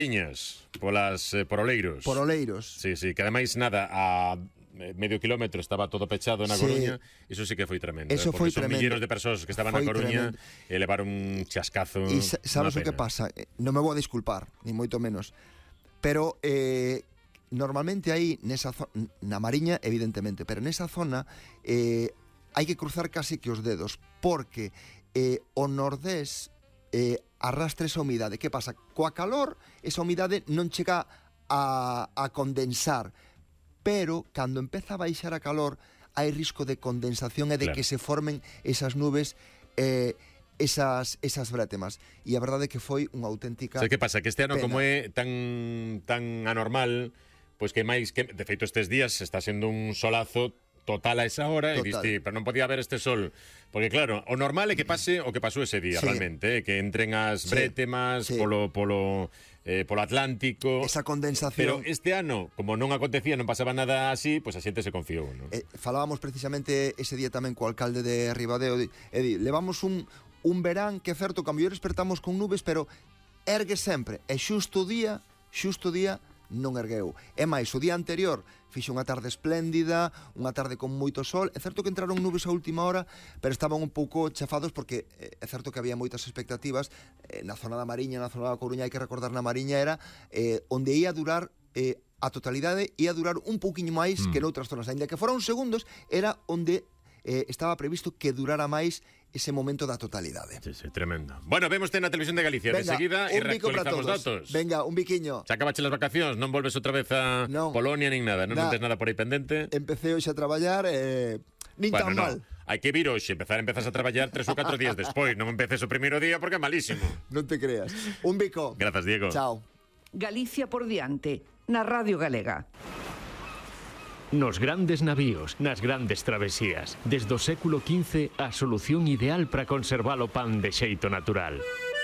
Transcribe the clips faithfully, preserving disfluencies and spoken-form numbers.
Iñas, polas eh, por Oleiros. Por Oleiros. Sí, sí, que ademais nada, a medio kilómetro estaba todo pechado na Sí. Coruña. Iso sí que foi tremendo. Eso eh, foi porque son tremendo. milleiros de persoas que estaban Foi na Coruña tremendo. e levaron un chascazo. E sa- sabes o unha que pena. pasa? Eh, Non me vou a disculpar, ni moito menos. Pero eh, normalmente aí nesa zo- na Mariña, evidentemente, pero nesa zona eh, hai que cruzar casi que os dedos, porque eh, o nordés eh, arrastra esa humidade. Que pasa? Coa calor, esa humidade non chega a, a condensar, pero cando empeza a baixar a calor hai risco de condensación e de Claro. que se formen esas nubes, eh, esas, esas brétemas. E a verdade é que foi unha auténtica... Sabes que pasa? Que este ano, pena. como é tan tan anormal, pois que máis que, de feito, estes días está sendo un solazo total a esa hora, e Total. diste, pero non podía haber este sol. Porque claro, o normal é que pase o que pasou ese día, Sí. realmente, eh, que entren as Sí. brétemas Sí. polo polo eh, polo Atlántico. Esa condensación. Pero este ano, como non acontecía, non pasaba nada así, pois a xente se confiou, non? Eh, falábamos precisamente ese día tamén co alcalde de Ribadeo di, e di, levamos un, un verán que é certo que a mellor despertamos con nubes, pero ergue sempre, e xusto o día xusto o día non ergueu. É máis, o día anterior fixo unha tarde espléndida, unha tarde con moito sol. É certo que entraron nubes a última hora, pero estaban un pouco chafados porque eh, é certo que había moitas expectativas. Eh, na zona da Mariña, na zona da Coruña, hai que recordar, na Mariña era eh, onde ia durar eh, a totalidade, ia durar un pouquiño máis Mm. que noutras zonas. Ainda que fora uns segundos, era onde eh, estaba previsto que durara máis ese momento da totalidade. Sí, sí, tremendo. Bueno, vemos na Televisión de Galicia de seguida e un bico para reactualizamos todos. datos. Venga, un biquiño. Se acabache las vacacións, non volves outra vez a Non. Polonia nin nada, non Na- tens nada por aí pendente. Empecé hoxe a traballar, eh, nin Bueno, tan no. mal. Hai que vir hoxe, empezar empezas a traballar tres ou catro días despois, non empeces o primeiro día porque é malísimo. Non te creas. Un bico. Grazas, Diego. Chao. Galicia por diante, na Radio Galega. Nos grandes navíos, nas grandes travesías. Desde o século quince, a solución ideal para conservar o pan de xeito natural.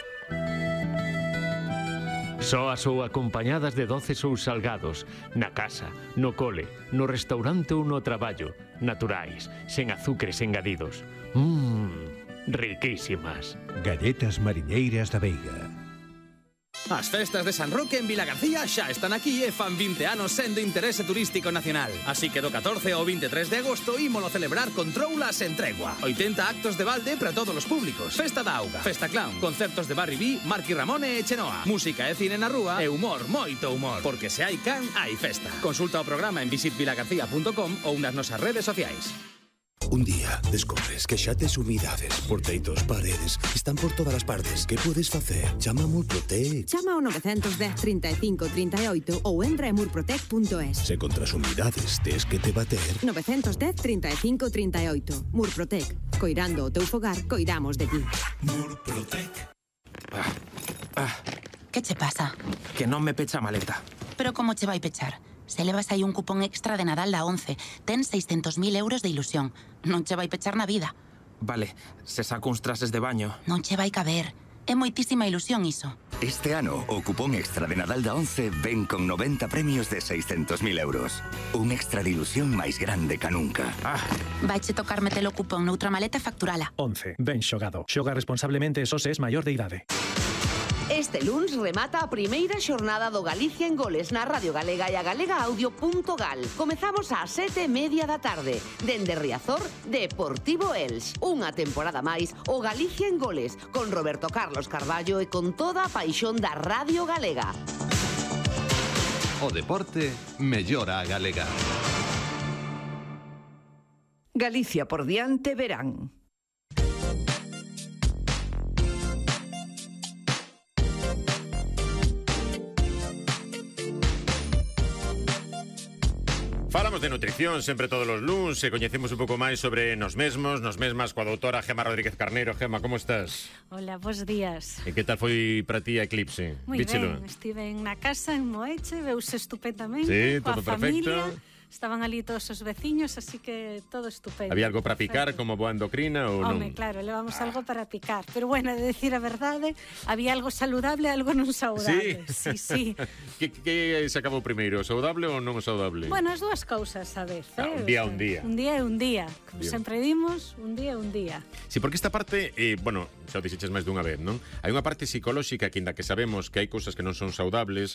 Soas ou acompañadas de doces ou salgados, na casa, no cole, no restaurante ou no traballo, naturais, sen azúcares engadidos. Mmm, riquísimas. Galletas mariñeiras da Veiga. As festas de San Roque en Vilagarcía xa están aquí e fan vinte anos sendo interese turístico nacional. Así que do catorce ao veintitrés de agosto ímolo celebrar con troulas en tregua. oitenta actos de balde para todos os públicos. Festa da auga, festa clown, concertos de Barry B, Marky Ramone e Chenoa. Música e cine na rúa e humor, moito humor. Porque se hai can, hai festa. Consulta o programa en visit vilagarcía punto com ou nas nosas redes sociais. Un día descubres que xa tes humidades, porteitos, paredes, están por todas as partes. Que podes facer? Chama a Murprotec. Chama ao nove un cero, trinta e cinco, trinta e oito ou entra en murprotec punto es. Se contra as humidades tes que te bater. nove un cero, trinta e cinco, trinta e oito. Murprotec. Coirando o teu fogar, coidamos de ti. Murprotec. Ah, ah, Que che pasa? que non me pecha a maleta. Pero como che vai pechar? Se levas aí un cupón extra de Nadal da once, ten seiscentos mil euros de ilusión. Non che vai pechar na vida. Vale, se saco uns trases de baño. Non che vai caber. É moitísima ilusión iso. Este ano, o cupón extra de Nadal da once ven con noventa premios de seiscentos mil euros. Un extra de ilusión máis grande ca nunca. Ah, Vaiche tocar metelo cupón noutra maleta e facturala. once. Ben xogado. Xoga responsablemente e só se es maior de idade. Este luns remata a primeira xornada do Galicia en Goles na Radio Galega e a galegaaudio.gal. Comezamos ás sete e media da tarde. Dende Riazor, Deportivo Elx. Unha temporada máis, o Galicia en Goles, con Roberto Carlos Carballo e con toda a paixón da Radio Galega. O deporte mellora a galega. Galicia por diante verán. Falamos de nutrición sempre todos os luns e coñecemos un pouco máis sobre nos mesmos, nos mesmas coa doutora Gema Rodríguez Carneiro. Gema, como estás? Hola, bons días. E que tal foi para ti a Eclipse? Moi Víchelo? ben, estive na casa en Moeche, veuse estupendamente, Sí, coa todo perfecto. familia. Estaban ali todos os veciños, así que todo estupendo. Había algo para picar Perfecto. como boa endocrina ou non? Home, claro, levamos ah. algo para picar. Pero bueno, de decir a verdade, había algo saludable e algo non saudable. Sí? Sí, sí. que, que se acabou primeiro, saudable ou non saudable? Bueno, as dúas cousas a vez, eh? Ah, un día, un día. Un día e un día. Como Bien. sempre dimos, un día e un día. Sí, porque esta parte, eh, bueno, xa o dixeches máis dunha vez, non? Hai unha parte psicolóxica que, inda que sabemos que hai cousas que non son saudables,